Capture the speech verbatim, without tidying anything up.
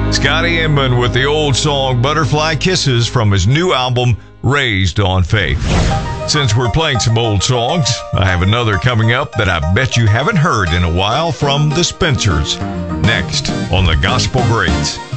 Scotty Inman with the old song Butterfly Kisses from his new album, Raised on Faith. Since we're playing some old songs, I have another coming up that I bet you haven't heard in a while from the Spencers. Next on the Gospel Greats.